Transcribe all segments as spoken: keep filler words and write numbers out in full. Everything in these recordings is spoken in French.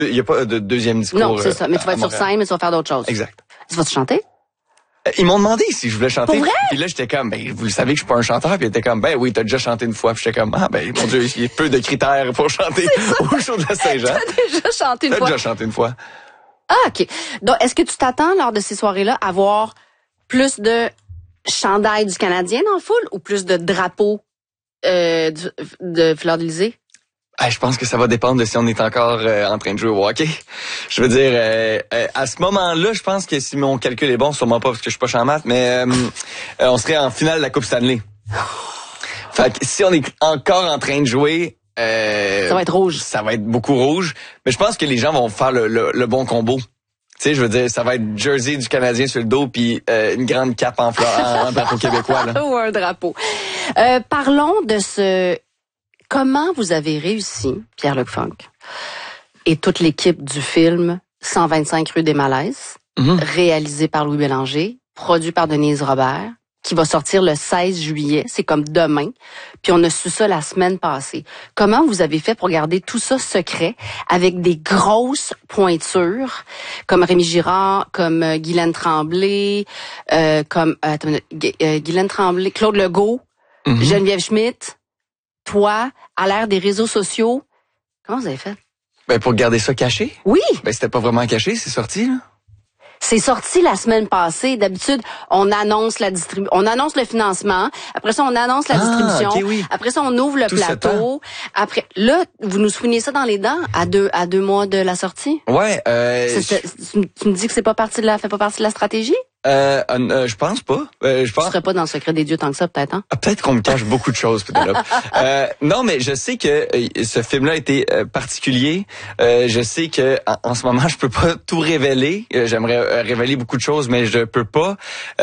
Il y a pas de deuxième discours. Non, c'est ça. Mais tu vas à être sur Montréal. scène, mais tu vas faire d'autres choses. Exact. Tu vas-te chanter? Ils m'ont demandé si je voulais chanter. Pour vrai? Puis là, j'étais comme, ben, vous le savez que je suis pas un chanteur. Puis ils étaient comme, ben oui, t'as déjà chanté une fois. Puis j'étais comme, ah ben, mon Dieu, il y a peu de critères pour chanter au show de la Saint-Jean. T'as déjà chanté une T'as fois? déjà chanté une fois. Ah, OK. Donc, est-ce que tu t'attends, lors de ces soirées-là, à voir plus de chandail du Canadien dans le foule ou plus de drapeaux euh, du- de Fleur-de-Lysée? Ah, je pense que ça va dépendre de si on est encore euh, en train de jouer au hockey. Je veux dire, euh, euh, à ce moment-là, je pense que si mon calcul est bon, sûrement pas parce que je suis pas champ maths, mais euh, euh, on serait en finale de la Coupe Stanley. Fait que si on est encore en train de jouer... Euh, Ça va être rouge. Ça va être beaucoup rouge. Mais je pense que les gens vont faire le, le, le bon combo. Tu sais, je veux dire, ça va être jersey du Canadien sur le dos puis euh, une grande cape en fleur, en, en drapeau québécois. Là. Ou un drapeau. Euh, parlons de ce... Comment vous avez réussi, Pierre-Luc Funk, et toute l'équipe du film cent vingt-cinq rue des Malaises, Mm-hmm. réalisé par Louis Bélanger, produit par Denise Robert, qui va sortir le seize juillet, c'est comme demain, puis on a su ça la semaine passée. Comment vous avez fait pour garder tout ça secret, avec des grosses pointures, comme Rémi Girard, comme euh, Guylaine Tremblay, euh, comme euh, attends une minute, Gu- euh, Guylaine Tremblay, Claude Legault, Mm-hmm. Geneviève Schmidt, toi, à l'ère des réseaux sociaux. Comment vous avez fait? Ben, pour garder ça caché. Oui! Ben, c'était pas vraiment caché, c'est sorti, là. C'est sorti la semaine passée. D'habitude, on annonce la distribu- on annonce le financement. Après ça, on annonce la Ah, distribution. ok, oui. Après ça, on ouvre le Tout ce plateau. Après, là, vous nous soignez ça dans les dents à deux, à deux mois de la sortie. Ouais, euh, C'est- c'est- tu, tu me dis que c'est pas partie de la, fait pas partie de la stratégie? euh, euh, je pense pas. Euh, je Tu pense. serais pas dans le secret des dieux tant que ça, peut-être, hein? Ah, peut-être qu'on me cache beaucoup de choses, Pénélope. euh, non, mais je sais que euh, ce film-là a été euh, particulier. Euh, je sais que en, en ce moment, je peux pas tout révéler. Euh, J'aimerais euh, révéler beaucoup de choses, mais je peux pas.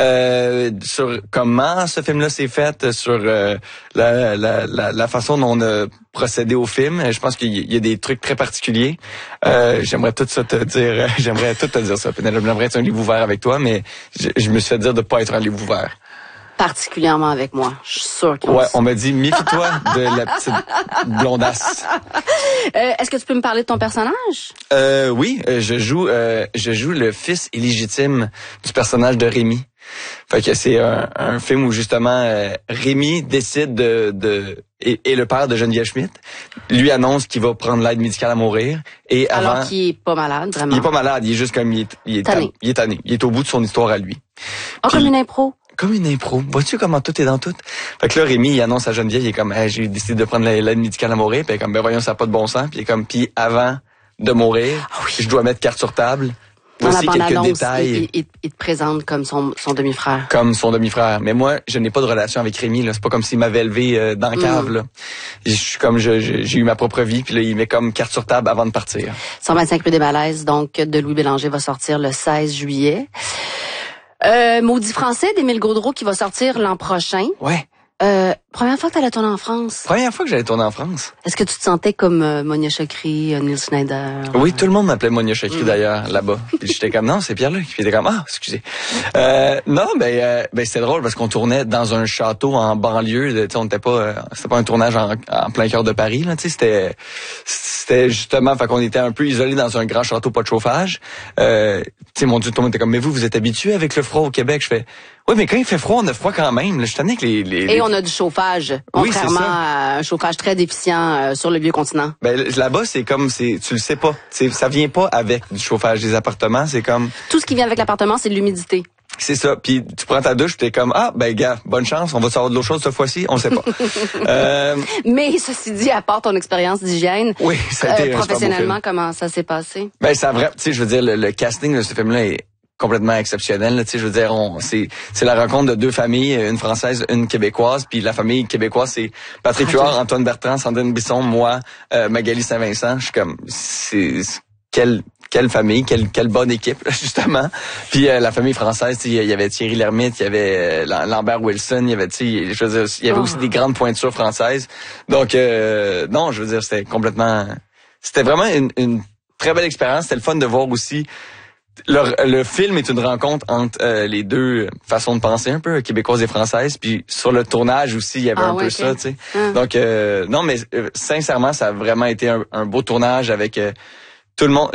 Euh, sur comment ce film-là s'est fait, sur euh, la, la, la, la façon dont on a procédé au film. Je pense qu'il y a des trucs très particuliers. Euh, j'aimerais tout ça te dire. J'aimerais tout te dire ça, Pénélope. J'aimerais être un livre ouvert avec toi, mais je, je me suis fait dire de pas être un livre ouvert. Particulièrement avec moi. Je suis sûre qu'on Ouais, on m'a dit, méfie-toi de la petite blondasse. Euh, est-ce que tu peux me parler de ton personnage? Euh, oui, euh, je joue, euh, je joue le fils illégitime du personnage de Rémi. Fait que c'est un, un film où justement euh, Rémi décide de, de et, et le père de Geneviève Schmidt lui annonce qu'il va prendre l'aide médicale à mourir et avant Alors qu'il est pas malade, vraiment. il est pas malade, il est juste comme il est il est Tanné. il est tanné, il est au bout de son histoire à lui. Ah, Puis- comme une impro. Comme une impro. Vois-tu comment tout est dans tout? Fait que là, Rémi, il annonce à Geneviève, il est comme, hey, j'ai décidé de prendre l'aide médicale à mourir. Puis il est comme, ben voyons, ça n'a pas de bon sens. Puis il est comme, puis avant de mourir, Ah oui. je dois mettre carte sur table. Dans la Voici quelques bande-annonce, détails. il, il, il te présente comme son, son demi-frère. Comme son demi-frère. Mais moi, je n'ai pas de relation avec Rémi, là. C'est pas comme s'il m'avait élevé euh, dans la cave, Mm. là. Je suis comme, je- je- j'ai eu ma propre vie, puis là, il met comme carte sur table avant de partir. cent vingt-cinq rue des Malaises, donc, de Louis Bélanger va sortir le seize juillet. Euh, Maudit français d'Émile Gaudreau qui va sortir l'an prochain. Ouais. Euh, première fois que tu allais tourner en France. Première fois que j'allais tourner en France. Est-ce que tu te sentais comme euh, Monia Chokri, euh, Neil Schneider? Oui, tout le monde m'appelait Monia Chokri d'ailleurs là-bas. Puis j'étais comme non, c'est Pierre-Luc. Puis il était comme ah, excusez. Euh, non, ben euh, ben c'était drôle parce qu'on tournait dans un château en banlieue. Tu sais, on n'était pas, euh, c'était pas un tournage en, en plein cœur de Paris là. Tu sais, c'était c'était justement, fait qu'on était un peu isolés dans un grand château, pas de chauffage. Euh, tu sais, mon Dieu, tout le monde était comme mais vous, vous êtes habitué avec le froid au Québec. Je fais oui, mais quand il fait froid, on a froid quand même. Là, je suis tanné que les, les, les... Et on a du chauffage, Oui, c'est contrairement ça. à un chauffage très déficient euh, sur le vieux continent. Ben là-bas, c'est comme c'est tu le sais pas. C'est ça vient pas avec du chauffage des appartements, c'est comme Tout ce qui vient avec l'appartement, c'est de l'humidité. c'est ça. Puis tu prends ta douche, t'es comme ah ben gars, bonne chance, on va savoir de l'eau chaude cette fois-ci, on sait pas. euh, Mais ceci dit, à part ton expérience d'hygiène, oui, ça a été euh, un super beau professionnellement, film. comment ça s'est passé? Ben ça vrai, tu sais, je veux dire le, le casting de ce film-là est complètement exceptionnel. Là, tu sais, je veux dire, on, c'est c'est la rencontre de deux familles, une française, une québécoise. Puis la famille québécoise, c'est Patrick Ah, Huard, je- Antoine Bertrand, Sandrine Bisson, moi, euh, Magali Saint-Vincent. Je suis comme, c'est c'est- quelle quelle famille, quelle quelle bonne équipe justement. Puis euh, la famille française, tu sais, il y avait Thierry Lhermitte, il y avait euh, Lambert Wilson, il y avait, tu sais, je veux dire, il y avait Oh. aussi des grandes pointures françaises. Donc euh, non, je veux dire, c'était complètement, c'était vraiment une, une très belle expérience. C'était le fun de voir aussi. Le, le film est une rencontre entre euh, les deux façons de penser un peu, québécoise et française. Puis sur le tournage aussi, il y avait Ah un ouais, peu ok. ça, tu sais. Ah. Donc euh, non, mais euh, sincèrement, ça a vraiment été un, un beau tournage avec euh, tout le monde.